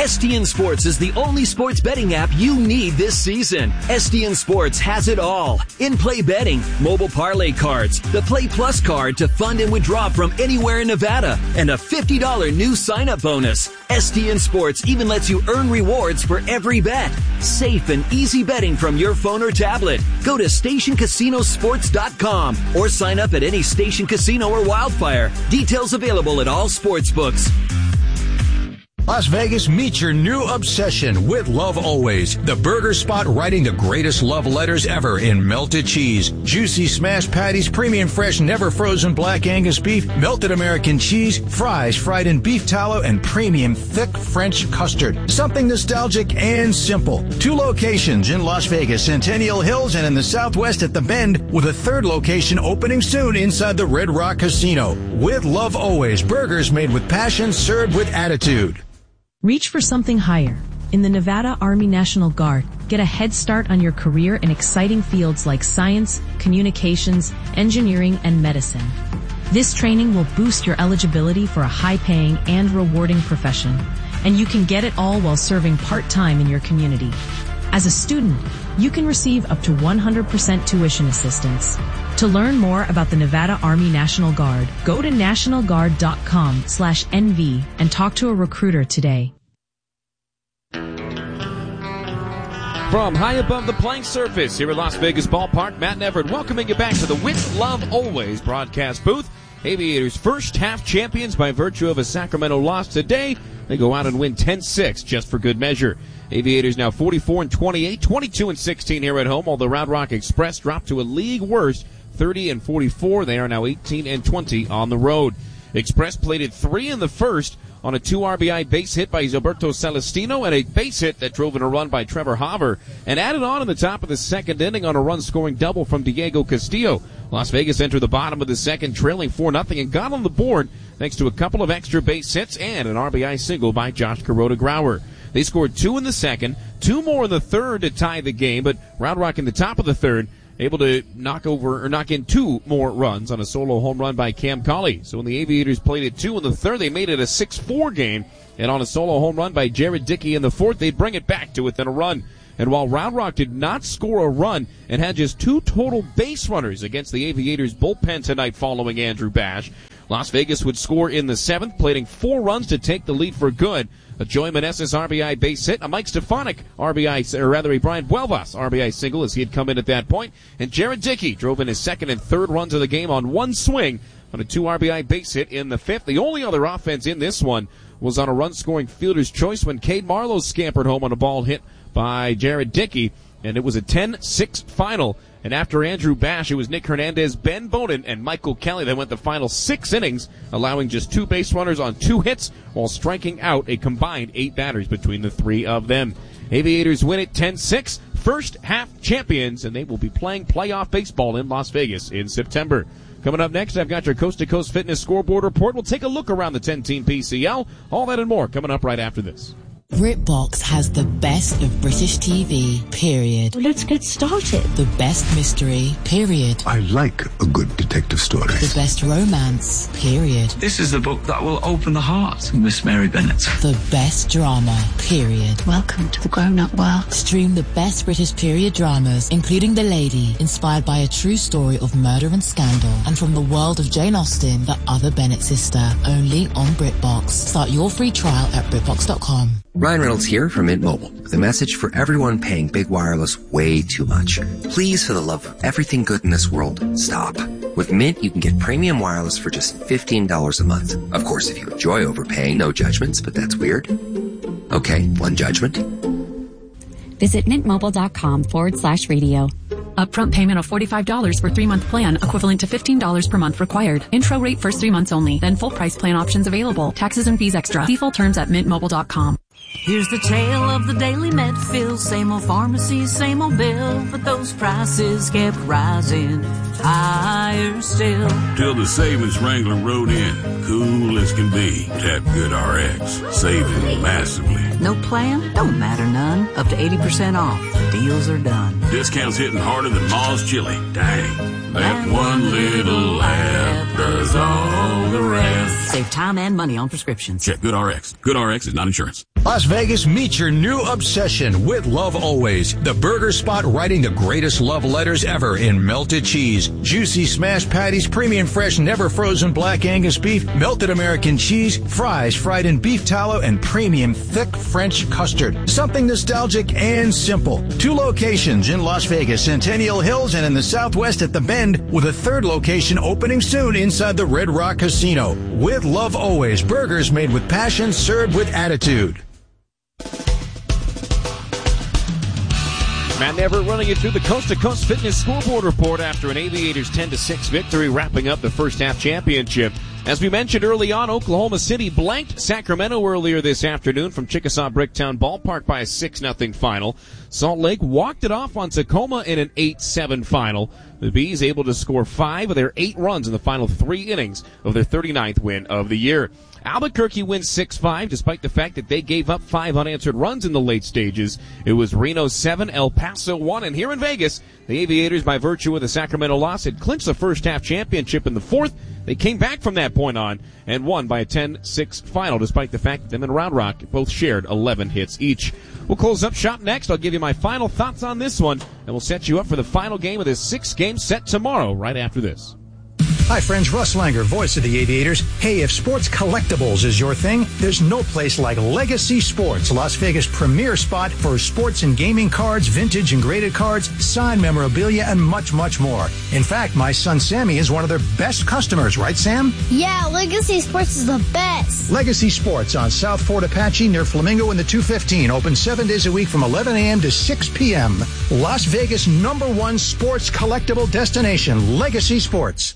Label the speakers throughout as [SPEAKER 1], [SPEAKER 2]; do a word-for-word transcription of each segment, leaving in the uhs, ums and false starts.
[SPEAKER 1] S T N Sports is the only sports betting app you need this season. S T N Sports has it all. In-play betting, mobile parlay cards, the Play Plus card to fund and withdraw from anywhere in Nevada, and a fifty dollars new sign-up bonus. S T N Sports even lets you earn rewards for every bet. Safe and easy betting from your phone or tablet. Go to station casino sports dot com or sign up at any Station Casino or Wildfire. Details available at all sports books.
[SPEAKER 2] Las Vegas, meet your new obsession with Love Always, the burger spot writing the greatest love letters ever in melted cheese, juicy smashed patties, premium fresh never frozen black Angus beef, melted American cheese, fries fried in beef tallow, and premium thick French custard. Something nostalgic and simple. Two locations in Las Vegas, Centennial Hills, and in the Southwest at the Bend, with a third location opening soon inside the Red Rock Casino. With Love Always, burgers made with passion, served with attitude.
[SPEAKER 3] Reach for something higher. In the Nevada Army National Guard, get a head start on your career in exciting fields like science, communications, engineering, and medicine. This training will boost your eligibility for a high-paying and rewarding profession, and you can get it all while serving part-time in your community. As a student, you can receive up to one hundred percent tuition assistance. To learn more about the Nevada Army National Guard, go to national guard dot com slash N V and talk to a recruiter today.
[SPEAKER 4] From high above the playing surface here at Las Vegas Ballpark, Matt Neverett welcoming you back to the With Love Always broadcast booth. Aviators first half champions by virtue of a Sacramento loss today. They go out and win ten six just for good measure. Aviators now forty-four and twenty-eight, twenty-two and sixteen here at home, while the Round Rock Express dropped to a league worst thirty and forty-four. They are now eighteen and twenty on the road. Express plated three in the first on a two R B I base hit by Gilberto Celestino and a base hit that drove in a run by Trevor Hauver, and added on in the top of the second inning on a run-scoring double from Diego Castillo. Las Vegas entered the bottom of the second trailing four nothing and got on the board thanks to a couple of extra base hits and an R B I single by Josh Kuroda-Grauer. They scored two in the second, two more in the third to tie the game, but Round Rock in the top of the third able to knock over or knock in two more runs on a solo home run by Cam Cauley. So when the Aviators played it two in the third, they made it a six four game, and on a solo home run by Jared Dickey in the fourth, they'd bring it back to within a run. And while Round Rock did not score a run and had just two total base runners against the Aviators bullpen tonight following Andrew Bash, Las Vegas would score in the seventh, plating four runs to take the lead for good. A Joey Meneses R B I base hit, a Mike Stefanik R B I, or rather a Brian Buelvas R B I single as he had come in at that point, and Jared Dickey drove in his second and third runs of the game on one swing on a two R B I base hit in the fifth. The only other offense in this one was on a run-scoring fielder's choice when Cade Marlowe scampered home on a ball hit by Jared Dickey, and it was a ten six final. And after Andrew Bash, it was Nick Hernandez, Ben Bowden, and Michael Kelly that went the final six innings, allowing just two base runners on two hits while striking out a combined eight batters between the three of them. Aviators win it ten six, first half champions, and they will be playing playoff baseball in Las Vegas in September. Coming up next, I've got your coast-to-coast fitness scoreboard report. We'll take a look around the ten-team P C L. All that and more coming up right after this.
[SPEAKER 5] BritBox has the best of British T V, period.
[SPEAKER 6] Well, let's get started.
[SPEAKER 5] The best mystery, period.
[SPEAKER 7] I like a good detective story.
[SPEAKER 5] The best romance, period.
[SPEAKER 8] This is the book that will open the heart of Miss Mary Bennet.
[SPEAKER 5] The best drama, period.
[SPEAKER 6] Welcome to the grown-up world.
[SPEAKER 5] Stream the best British period dramas, including The Lady, inspired by a true story of murder and scandal, and from the world of Jane Austen, The Other Bennet Sister, only on BritBox. Start your free trial at BritBox dot com.
[SPEAKER 9] Ryan Reynolds here from Mint Mobile with a message for everyone paying big wireless way too much. Please, for the love of everything good in this world, stop. With Mint, you can get premium wireless for just fifteen dollars a month. Of course, if you enjoy overpaying, no judgments, but that's weird. Okay, one judgment.
[SPEAKER 10] Visit mintmobile.com forward slash radio.
[SPEAKER 11] Upfront payment of forty-five dollars for three-month plan, equivalent to fifteen dollars per month required. Intro rate first three months only, then full price plan options available. Taxes and fees extra. See full terms at mint mobile dot com.
[SPEAKER 12] Here's the tale of the daily Medfill. Same old pharmacy, same old bill, but those prices kept rising higher still.
[SPEAKER 13] Till the savings wrangler rode in, cool as can be. Tap Good R X, saving massively.
[SPEAKER 12] No plan? Don't matter none. Up to eighty percent off. Deals are done.
[SPEAKER 13] Discounts hitting harder than Ma's chili. Dang. That one little app does all the rest.
[SPEAKER 12] Save time and money on prescriptions.
[SPEAKER 13] Check Good R X. Good R X is not insurance.
[SPEAKER 2] Las Vegas, meet your new obsession with Love Always. The burger spot writing the greatest love letters ever in melted cheese, juicy smashed patties, premium fresh, never frozen black Angus beef, melted American cheese, fries fried in beef tallow, and premium thick French custard. Something nostalgic and simple. Two locations in Las Vegas, Centennial Hills, and in the Southwest at The Bend, with a third location opening soon inside the Red Rock Casino. With Love Always, burgers made with passion, served with attitude.
[SPEAKER 4] Matt Neverett running you through the Coast to Coast Fitness Scoreboard Report after an Aviators ten to six victory, wrapping up the first half championship. As we mentioned early on, Oklahoma City blanked Sacramento earlier this afternoon from Chickasaw Bricktown Ballpark by a six nothing final. Salt Lake walked it off on Tacoma in an eight seven final. The Bees able to score five of their eight runs in the final three innings of their thirty-ninth win of the year. Albuquerque wins six five despite the fact that they gave up five unanswered runs in the late stages. It was Reno seven, El Paso one, and here in Vegas, the Aviators, by virtue of the Sacramento loss, had clinched the first half championship in the fourth. They came back from that point on and won by a ten six final, despite the fact that them and Round Rock both shared eleven hits each. We'll close up shop next. I'll give you my final thoughts on this one, and we'll set you up for the final game of this six-game set tomorrow, right after this.
[SPEAKER 2] Hi friends, Russ Langer, voice of the Aviators. Hey, if sports collectibles is your thing, there's no place like Legacy Sports, Las Vegas' premier spot for sports and gaming cards, vintage and graded cards, signed memorabilia, and much, much more. In fact, my son Sammy is one of their best customers, right Sam?
[SPEAKER 14] Yeah, Legacy Sports is the best.
[SPEAKER 2] Legacy Sports on South Fort Apache near Flamingo in the two fifteen, open seven days a week from eleven a.m. to six p.m. Las Vegas' number one sports collectible destination, Legacy Sports.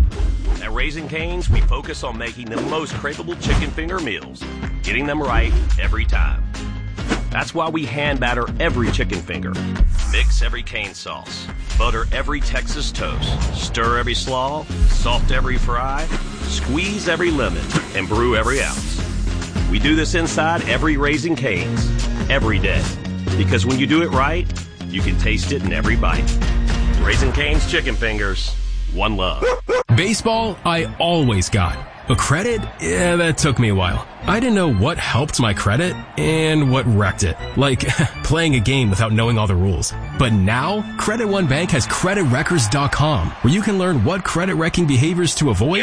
[SPEAKER 15] At Raising Cane's, we focus on making the most craveable chicken finger meals, getting them right every time. That's why we hand batter every chicken finger, mix every cane sauce, butter every Texas toast, stir every slaw, salt every fry, squeeze every lemon, and brew every ounce. We do this inside every Raising Cane's, every day. Because when you do it right, you can taste it in every bite. Raising Cane's chicken fingers. One love.
[SPEAKER 16] Baseball, I always got. But credit, yeah, that took me a while. I didn't know what helped my credit and what wrecked it. Like playing a game without knowing all the rules. But now, Credit One Bank has credit wreckers dot com, where you can learn what credit wrecking behaviors to avoid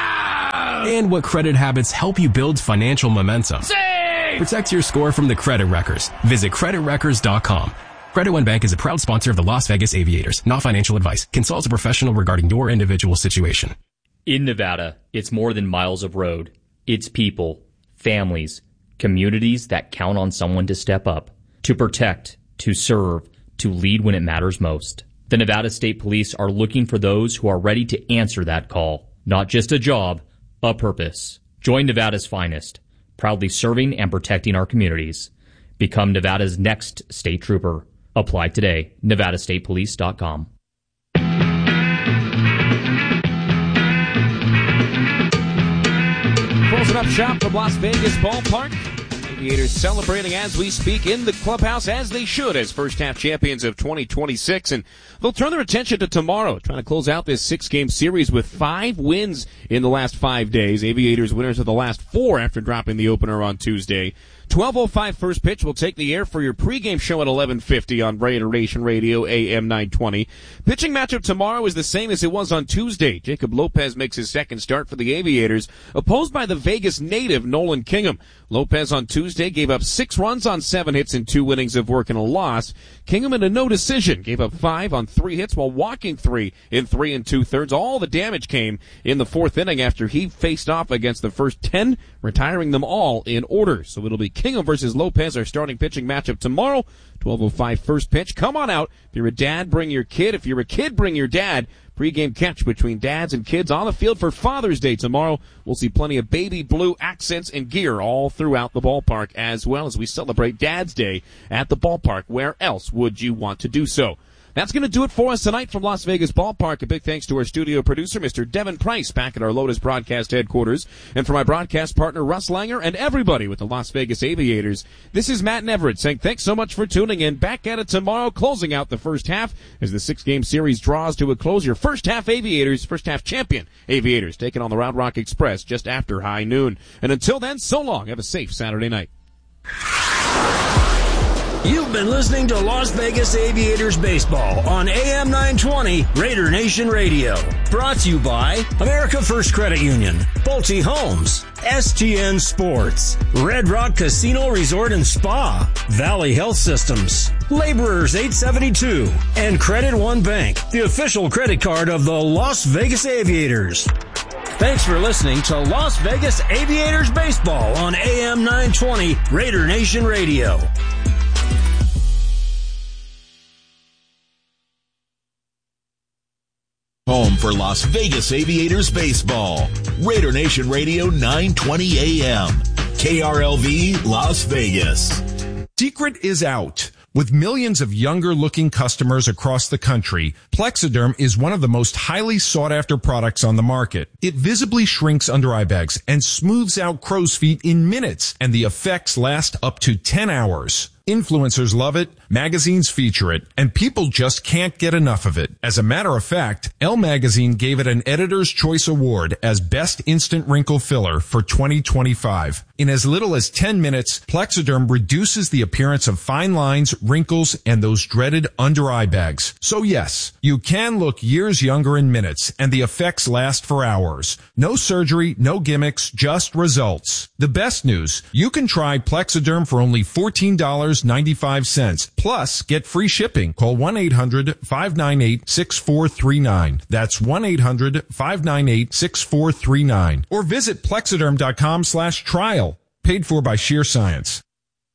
[SPEAKER 16] and what credit habits help you build financial momentum. Save! Protect your score from the credit wreckers. Visit credit wreckers dot com. Credit One Bank is a proud sponsor of the Las Vegas Aviators. Not financial advice. Consult a professional regarding your individual situation.
[SPEAKER 17] In Nevada, it's more than miles of road. It's people, families, communities that count on someone to step up, to protect, to serve, to lead when it matters most. The Nevada State Police are looking for those who are ready to answer that call. Not just a job, a purpose. Join Nevada's finest, proudly serving and protecting our communities. Become Nevada's next state trooper. Apply today. Nevada State Police dot com.
[SPEAKER 4] Closing up shop from Las Vegas Ballpark. Aviators celebrating as we speak in the clubhouse, as they should, as first half champions of twenty twenty-six. And they'll turn their attention to tomorrow, trying to close out this six-game series with five wins in the last five days. Aviators winners of the last four after dropping the opener on Tuesday. twelve oh five first pitch will take the air for your pregame show at eleven fifty on Raider Nation Radio, A M nine twenty. Pitching matchup tomorrow is the same as it was on Tuesday. Jacob Lopez makes his second start for the Aviators, opposed by the Vegas native Nolan Kingham. Lopez on Tuesday gave up six runs on seven hits in two innings of work and a loss. Kingham in a no decision gave up five on three hits while walking three in three and two thirds. All the damage came in the fourth inning after he faced off against the first ten, retiring them all in order. So it'll be Kingham versus Lopez, our starting pitching matchup tomorrow. twelve oh five first pitch. Come on out. If you're a dad, bring your kid. If you're a kid, bring your dad. Pre-game catch between dads and kids on the field for Father's Day tomorrow. We'll see plenty of baby blue accents and gear all throughout the ballpark, as well as we celebrate Dad's Day at the ballpark. Where else would you want to do so? That's going to do it for us tonight from Las Vegas Ballpark. A big thanks to our studio producer, Mister Devin Price, back at our Lotus broadcast headquarters. And for my broadcast partner, Russ Langer, and everybody with the Las Vegas Aviators, this is Matt Neverett saying thanks so much for tuning in. Back at it tomorrow, closing out the first half as the six-game series draws to a close. Your first half Aviators, first half champion Aviators, taking on the Round Rock Express just after high noon. And until then, so long. Have a safe Saturday night.
[SPEAKER 18] You've been listening to Las Vegas Aviators Baseball on A M nine twenty Raider Nation Radio. Brought to you by America First Credit Union, Pulte Homes, S T N Sports, Red Rock Casino Resort and Spa, Valley Health Systems, Laborers eight seventy-two, and Credit One Bank, the official credit card of the Las Vegas Aviators. Thanks for listening to Las Vegas Aviators Baseball on A M nine twenty Raider Nation Radio.
[SPEAKER 19] Home for Las Vegas Aviators Baseball. Raider Nation Radio nine twenty A M. K R L V Las Vegas.
[SPEAKER 20] Secret is out. With millions of younger-looking customers across the country, Plexiderm is one of the most highly sought-after products on the market. It visibly shrinks under-eye bags and smooths out crow's feet in minutes, and the effects last up to ten hours. Influencers love it, magazines feature it, and people just can't get enough of it. As a matter of fact, Elle Magazine gave it an Editor's Choice Award as Best Instant Wrinkle Filler for twenty twenty-five. In as little as ten minutes, Plexiderm reduces the appearance of fine lines, wrinkles, and those dreaded under-eye bags. So yes, you can look years younger in minutes, and the effects last for hours. No surgery, no gimmicks, just results. The best news, you can try Plexiderm for only fourteen dollars and ninety-five cents. Plus, get free shipping. Call one eight hundred five nine eight six four three nine. That's one eight hundred five nine eight six four three nine. Or visit plexiderm.com slash trial. Paid for by Sheer Science.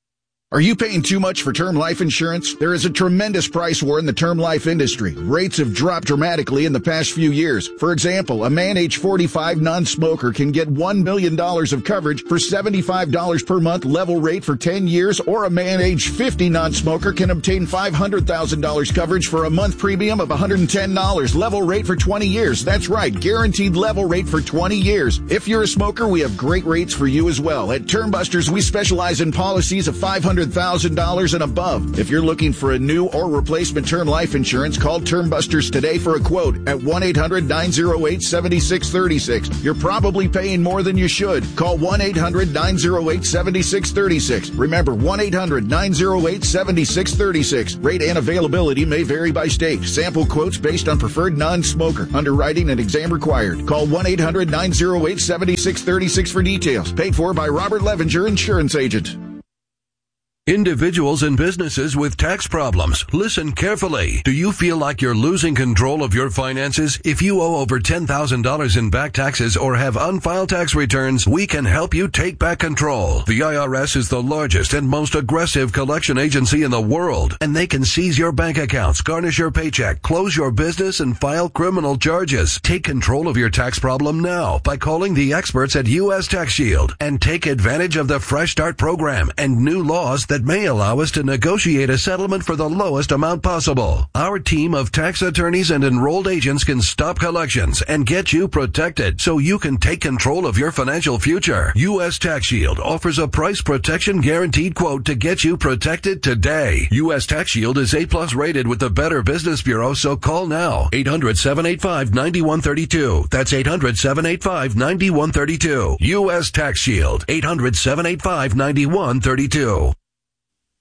[SPEAKER 21] Are you paying too much for term life insurance? There is a tremendous price war in the term life industry. Rates have dropped dramatically in the past few years. For example, a man age forty-five non-smoker can get one million dollars of coverage for seventy-five dollars per month level rate for ten years, or a man age fifty non-smoker can obtain five hundred thousand dollars coverage for a month premium of one hundred ten dollars level rate for twenty years. That's right, guaranteed level rate for twenty years. If you're a smoker, we have great rates for you as well. At Termbusters, we specialize in policies of five hundred thousand dollars and above. If you're looking for a new or replacement term life insurance, call Termbusters today for a quote at one eight hundred nine oh eight seven six three six. You're probably paying more than you should. Call one eight hundred nine oh eight seven six three six. Remember, one eight hundred nine oh eight seven six three six. Rate and availability may vary by state. Sample quotes based on preferred non-smoker. Underwriting and exam required. Call one eight hundred nine oh eight seven six three six for details. Paid for by Robert Levenger, Insurance Agent.
[SPEAKER 22] Individuals and businesses with tax problems, listen carefully. Do you feel like you're losing control of your finances? If you owe over ten thousand dollars in back taxes or have unfiled tax returns, we can help you take back control. The I R S is the largest and most aggressive collection agency in the world, and they can seize your bank accounts, garnish your paycheck, close your business, and file criminal charges. Take control of your tax problem now by calling the experts at U S Tax Shield and take advantage of the Fresh Start program and new laws that that may allow us to negotiate a settlement for the lowest amount possible. Our team of tax attorneys and enrolled agents can stop collections and get you protected so you can take control of your financial future. U S Tax Shield offers a price protection guaranteed quote to get you protected today. U S Tax Shield is A plus rated with the Better Business Bureau, so call now. eight hundred seven eight five nine one three two. That's eight hundred seven eight five nine one three two. U S Tax Shield. eight hundred seven eight five nine one three two.